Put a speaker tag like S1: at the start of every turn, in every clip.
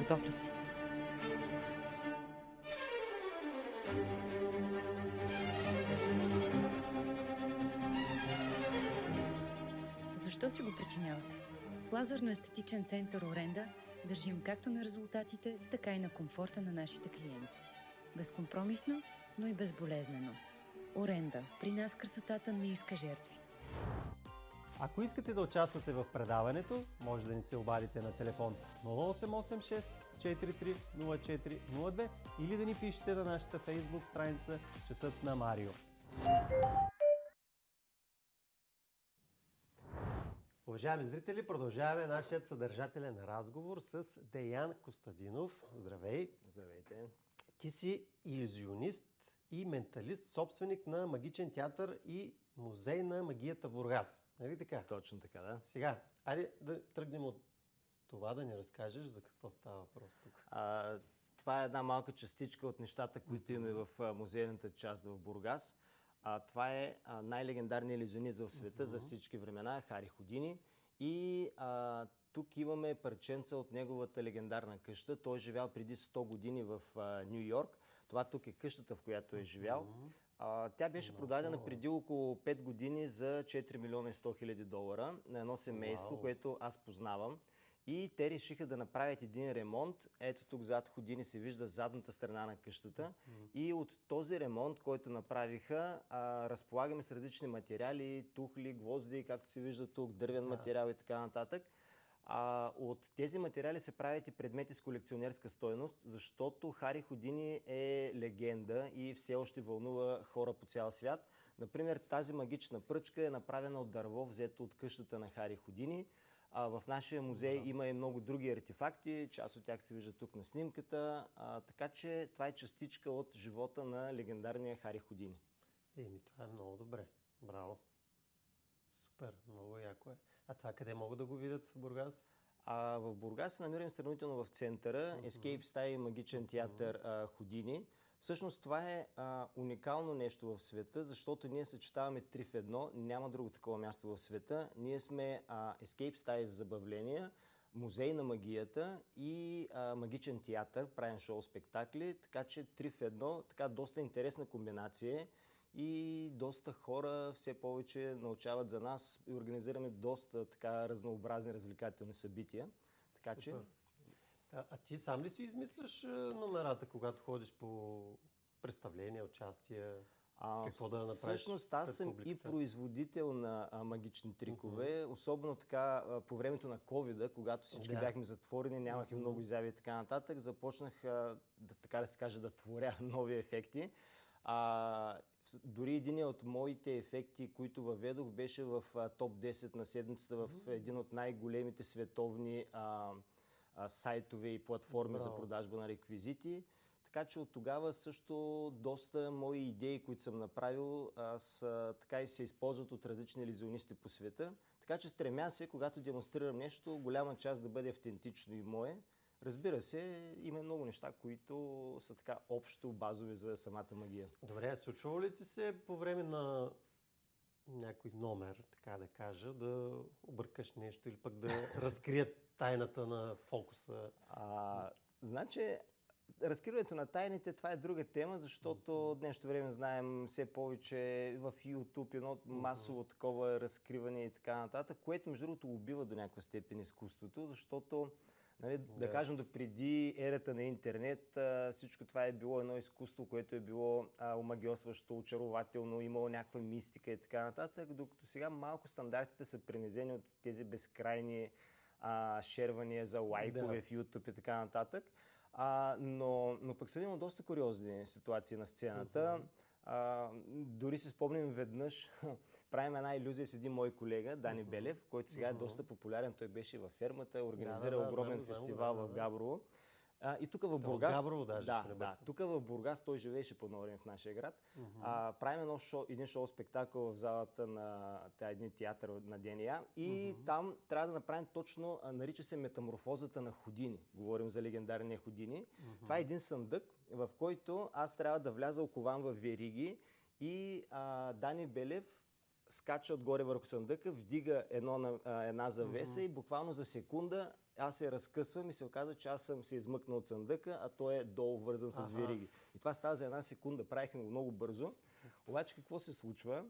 S1: Готов ли си? Защо си го причинявате? В лазерно-естетичен център Оренда държим както на резултатите, така и на комфорта на нашите клиенти. Безкомпромисно, но и безболезнено. Оренда. При нас красотата не иска жертви.
S2: Ако искате да участвате в предаването, може да ни се обадите на телефон 0886 43 04 02 или да ни пишете на нашата фейсбук страница Часът на Марио. Уважаеми зрители, продължаваме нашият съдържателен разговор с Деян Костадинов. Здравей!
S3: Здравейте!
S2: Ти си илюзионист и менталист, собственик на магичен театър и музей на магията в Бургас. Нали така?
S3: Точно така, да.
S2: Сега, айде да тръгнем от това да ни разкажеш за какво става въпрос тук.
S3: Това е една малка частичка от нещата, които имаме в музейната част в Бургас. Това е най-легендарният илюзионист в света за всички времена, Хари Худини. И тук имаме парченца от неговата легендарна къща. Той е живял преди 100 години в Ню Йорк. Това тук е къщата, в която е живял. Тя беше продадена преди около 5 години за 4 милиона и 100 хиляди долара на едно семейство, което аз познавам. И те решиха да направят един ремонт. Ето тук зад Худини се вижда задната страна на къщата. И от този ремонт, който направиха, разполагаме с различни материали, тухли, гвозди, както се вижда тук, дървен материал и така нататък. От тези материали се правят и предмети с колекционерска стойност, защото Хари Худини е легенда и все още вълнува хора по цял свят. Например, тази магична пръчка е направена от дърво, взето от къщата на Хари Худини. В нашия музей има и много други артефакти, част от тях се вижда тук на снимката, така че това е частичка от живота на легендарния Хари Худини.
S2: Това е много добре. Браво. Супер, много яко е. А това къде могат да го видят в Бургас?
S3: В Бургас се намираме сравнително в центъра, Escape Style и магичен театър Худини. Всъщност това е уникално нещо в света, защото ние съчетаваме три в едно. Няма друго такова място в света. Ние сме Escape Style за забавления, музей на магията и магичен театър, правим шоу-спектакли, така че три в едно, така доста интересна комбинация. И доста хора все повече научават за нас и организираме доста така разнообразни развлекателни събития. Така че...
S2: А ти сам ли си измисляш номерата, когато ходиш по представления, участия? Какво да направиш?
S3: Всъщност аз съм и производител на магични трикове, особено така по времето на COVID-а, когато всички бяхме затворени, нямахме много изяви и така нататък, започнах така да се каже да творя нови ефекти. Дори един от моите ефекти, които въведох, беше в топ 10 на седмицата в един от най-големите световни сайтове и платформи за продажба на реквизити. Така че от тогава също доста мои идеи, които съм направил, така и се използват от различни илюзионисти по света. Така че стремя се, когато демонстрирам нещо, голяма част да бъде автентично и мое. Разбира се, има много неща, които са така общо базови за самата магия.
S2: Добре, случва ли ти се по време на някой номер, така да кажа, да объркаш нещо или пък да разкрият тайната на фокуса?
S3: Значи, разкриването на тайните, това е друга тема, защото днешното време знаем все повече в YouTube едно масово такова разкриване и така нататък, което между другото убива до някаква степен изкуството, защото да кажем, допреди ерата на интернет, всичко това е било едно изкуство, което е било омагьосващо, очарователно, имало някаква мистика и така нататък, докато сега малко стандартите са пренизени от тези безкрайни шервания за лайкове в YouTube и така нататък. Но пък съм имал доста куриозни ситуации на сцената. Дори си спомням веднъж, правим една илюзия с един мой колега, Дани Белев, който сега е доста популярен. Той беше във фермата, организира огромен фестивал в Габрово. И тук в Бургас...
S2: Габрово даже.
S3: Тук в Бургас той живееше по време в нашия град. Правим един шоу-спектакъл в залата на един театър на ДНА и там трябва да направим точно, нарича се метаморфозата на Худини. Говорим за легендарния Худини. Това е един съндък, в който аз трябва да вляза окован в вериги и Дани Белев скача отгоре върху съндъка, вдига една завеса и буквално за секунда аз се разкъсвам и се оказва, че аз съм се измъкнал от съндъка, а той е долу вързан с вериги. И това става за една секунда, правихме го много бързо. Обаче какво се случва?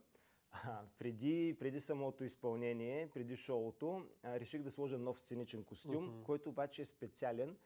S3: Преди самото изпълнение, преди шоуто, реших да сложа нов сценичен костюм, който обаче е специален.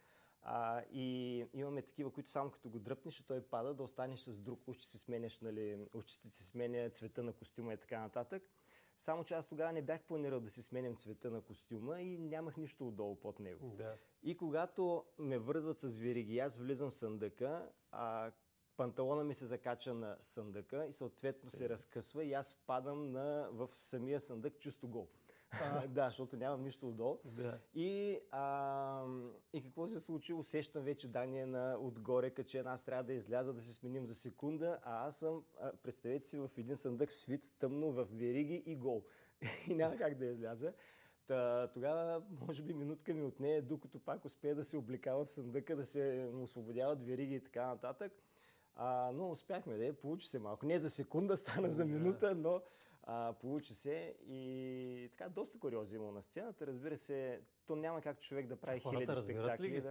S3: И имаме такива, които само като го дръпнеш, той пада, да останеш с друг уж, че си сменяш, нали, ушите си сменя цвета на костюма и така нататък. Само че аз тогава не бях планирал да си сменям цвета на костюма и нямах нищо отдолу под него. Да. И когато ме вързват с вериги, аз влизам в съндъка, панталона ми се закача на съндъка и съответно се разкъсва и аз падам в самия съндък чисто гол. Да, защото нямам нищо отдолу. Да. И какво се случи? Усещам вече Дания отгоре качен. Аз трябва да изляза да се сменим за секунда, а аз съм, представете си, в един съндък свит, тъмно, в вериги и гол. И няма как да изляза. Тогава, може би, минутка ми отне, докато пак успея да се облекава в съндъка, да се освободяват вериги и така нататък. Но успяхме, получи се малко. Не за секунда, стана за минута, но получи се и така доста куриози има на сцената. Разбира се, то няма как човек да прави хиляди спектакли.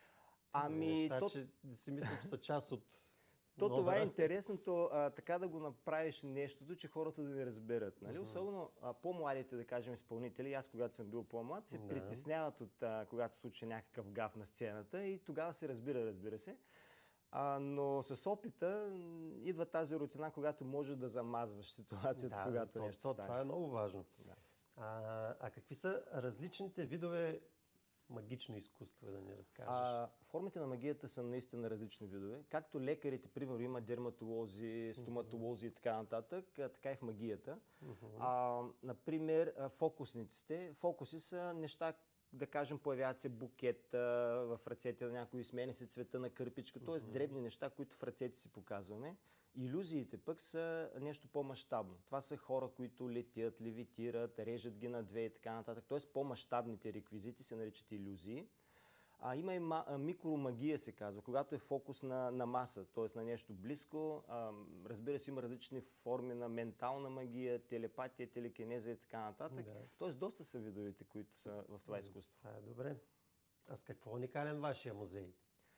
S2: Че си мисля, че са част от...
S3: Това е интересното, така да го направиш нещото, че хората да не разберат. Нали? Особено по-младите, да кажем, изпълнители, аз когато съм бил по-млад, се притесняват от когато се случи някакъв гаф на сцената и тогава се разбира се. Но с опита идва тази рутина, когато може да замазваш ситуацията, когато нещо стане.
S2: Това е много важно. Да. Какви са различните видове магично изкуство, да ни разкажеш?
S3: Формите на магията са наистина различни видове. Както лекарите, примерно, има дерматолози, стоматолози и така нататък, така и в магията. Например, фокусниците. Фокуси са неща, да кажем, появяват се букет в ръцете на някой, сменя се цвета на кърпичка, т.е. дребни неща, които в ръцете си показваме. Илюзиите пък са нещо по-мащабно. Това са хора, които летят, левитират, режат ги на две и така нататък. Т.е. по-мащабните реквизити се наричат илюзии. Има и микромагия, се казва, когато е фокус на маса, т.е. на нещо близко. Разбира се, има различни форми на ментална магия, телепатия, телекинеза и така нататък. Да. Т.е. доста са видовете, които са в това изкуство.
S2: Това е добре. А с какво е уникален вашия музей?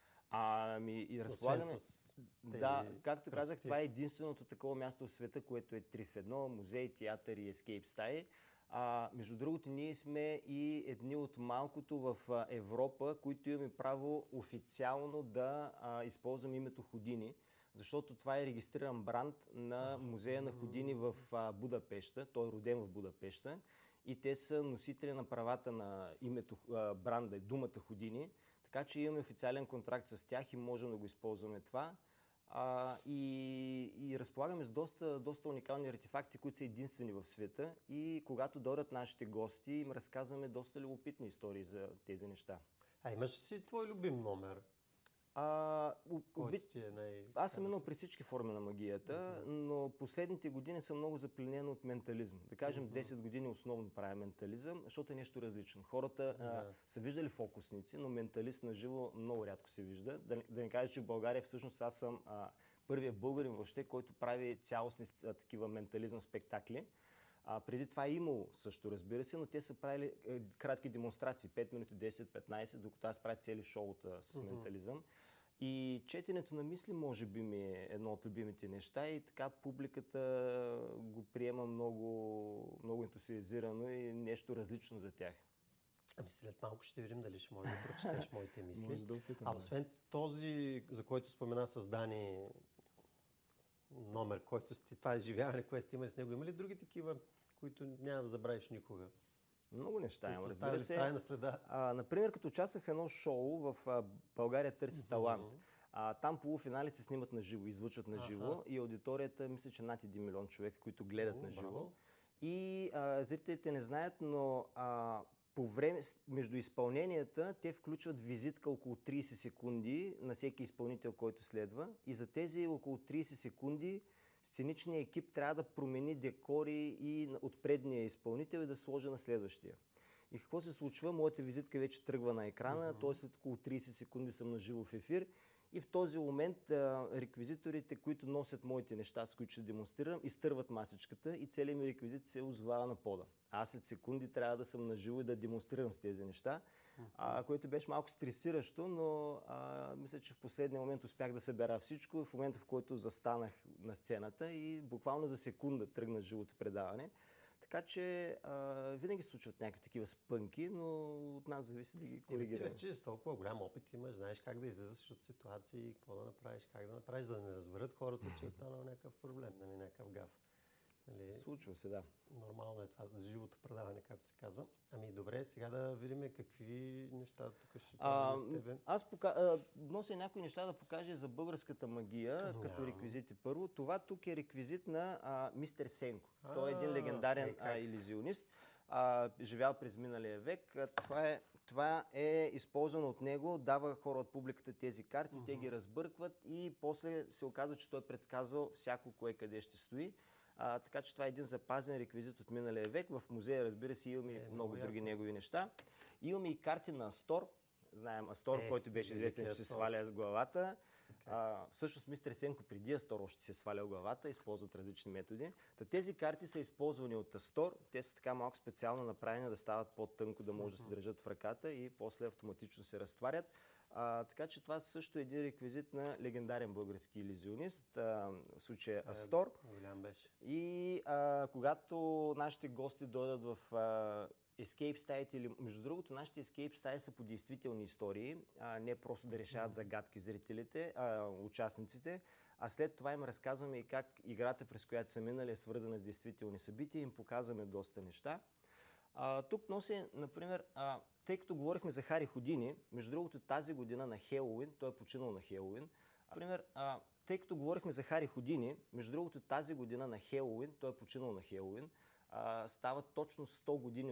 S3: И разполагаме... Да, както казах, това е единственото такова място в света, което е 3 в 1, музей, театър и ескейп стаи. Между другото, ние сме и едни от малкото в Европа, които имаме право официално да използваме името Худини, защото това е регистриран бранд на музея на Худини в Будапеща. Той е роден в Будапеща и те са носители на правата на името, бранда, думата Худини. Така че имаме официален контракт с тях и можем да го използваме това. И разполагаме с доста уникални артефакти, които са единствени в света. И когато дойдат нашите гости, им разказваме доста любопитни истории за тези неща.
S2: Имаш си твой любим номер?
S3: Аз съм минал при всички форми на магията, но последните години съм много запленен от ментализъм. Да кажем, 10 години основно правя ментализъм, защото е нещо различно. Хората са виждали фокусници, но менталист на живо много рядко се вижда. Да не кажа, че в България всъщност аз съм първият българин въобще, който прави цялостни такива ментализъм спектакли. Преди това е имало също, разбира се, но те са правили кратки демонстрации, 5 минути, 10, 15, докато аз правя цели шоута с ментализъм. И четенето на мисли може би ми е едно от любимите неща и така публиката го приема много, много ентусиазирано и нещо различно за тях.
S2: След малко ще видим дали ще можеш да прочетеш моите мисли. Освен този, за който спомена с Дани, номер, който това е изживяване, което сте имали с него, има ли други такива, които няма да забравиш никога?
S3: Много неща има, разбира се.
S2: Трайна следа.
S3: Например, като участвах в едно шоу в България търси талант. Там полуфиналите се снимат на живо, излъчват на живо и аудиторията, мисля, че над 1 милион човека, които гледат на живо. И зрителите не знаят, но по време, между изпълненията, те включват визитка около 30 секунди на всеки изпълнител, който следва. И за тези около 30 секунди сценичният екип трябва да промени декори и от предния изпълнител и да сложи на следващия. И какво се случва? Моята визитка вече тръгва на екрана, т.е. след около 30 секунди съм на живо в ефир. И в този момент реквизиторите, които носят моите неща, с които ще демонстрирам, изтърват масичката и целият ми реквизит се озовава на пода. Аз след секунди трябва да съм на живо и да демонстрирам с тези неща. което беше малко стресиращо, но мисля, че в последния момент успях да събера всичко. В момента, в който застанах на сцената и буквално за секунда тръгна живото предаване. Така че винаги се случват някакви такива спънки, но от нас зависи да ги коригираме.
S2: Ти вече с толкова голям опит имаш, знаеш как да излизаш от ситуации, какво да направиш, как да направиш, за да не разберат хората, че е станал някакъв проблем, нали, някакъв гаф. Нали,
S3: случва се, да.
S2: Нормално е това, живото предаване, както се казва. Ами добре, сега да видим какви неща тук ще правим с тебе.
S3: Аз нося някои неща да покажа за българската магия, като реквизити първо. Това тук е реквизит на мистер Сенко. Той е един легендарен илюзионист, живял през миналия век. Това е използвано от него, дава хора от публиката тези карти, те ги разбъркват и после се оказва, че той е предсказал всяко кое къде ще стои. Така че това е един запазен реквизит от миналия век. В музея, разбира се, имаме много други негови неща. Имаме и карти на Астор. Знаем Астор, който беше известен, че се сваля с главата. Всъщност мистер Сенко преди Астор още се свалял главата, използват различни методи. Тези карти са използвани от Астор. Те са така малко специално направени да стават по-тънко, да може да се държат в ръката и после автоматично се разтварят. Така че това също е един реквизит на легендарен български илюзионист, в случая Астор.
S2: Голям беше.
S3: И когато нашите гости дойдат в escape стаите, или между другото, нашите escape стаи са по действителни истории, не просто да решават загадки зрителите, участниците, а след това им разказваме и как играта, през която са минали, е свързана с действителни събития, им показваме доста неща. Тук носи, например, тъй като говорихме за Хари Худини, между другото тази година на Хелоуин, той е починал на Хелоуин, например, тъй като говорихме за Хари Худини, между другото тази година на Хелоуин, той е починал на Хелоуин, стават точно 100 години